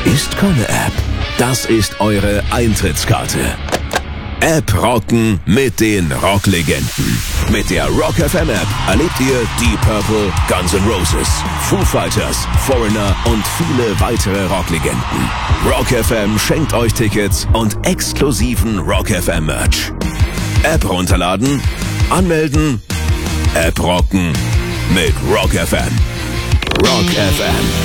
ist keine App. Das ist eure Eintrittskarte. App rocken mit den Rocklegenden. Mit der Rock FM App erlebt ihr Deep Purple, Guns N' Roses, Foo Fighters, Foreigner und viele weitere Rocklegenden. Rock FM schenkt euch Tickets und exklusiven Rock FM Merch. App runterladen, anmelden, App rocken mit Rock FM. Rock FM.